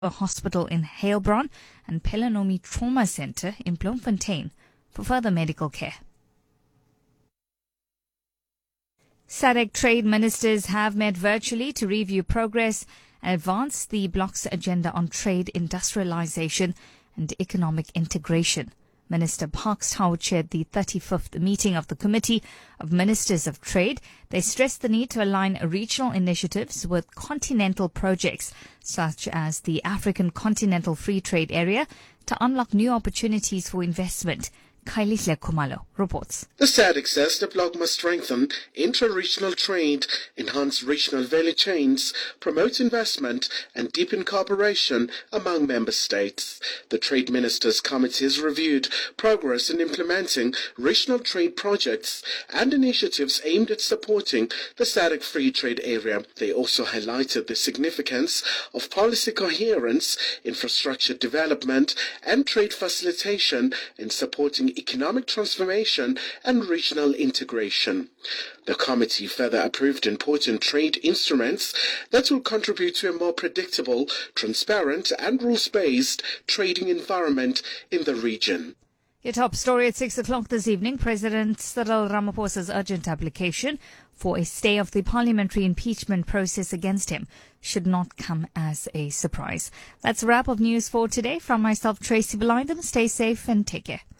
a hospital in Heilbronn and Pelanomi Trauma Center in Bloemfontein for further medical care. SADC trade ministers have met virtually to review progress and advance the bloc's agenda on trade, industrialization and economic integration. Minister Parks Tau chaired the 35th meeting of the Committee of Ministers of Trade. They stressed the need to align regional initiatives with continental projects, such as the African Continental Free Trade Area, to unlock new opportunities for investment. Kylie Khumalo reports. The SADC says the bloc must strengthen intra-regional trade, enhance regional value chains, promote investment and deepen cooperation among member states. The Trade Ministers' Committees reviewed progress in implementing regional trade projects and initiatives aimed at supporting the SADC Free Trade Area. They also highlighted the significance of policy coherence, infrastructure development and trade facilitation in supporting economic transformation and regional integration. The committee further approved important trade instruments that will contribute to a more predictable, transparent and rules-based trading environment in the region. Your top story at 6 o'clock this evening. President Cyril Ramaphosa's urgent application for a stay of the parliamentary impeachment process against him should not come as a surprise. That's a wrap of news for today. From myself, Tracy Belindum. Stay safe and take care.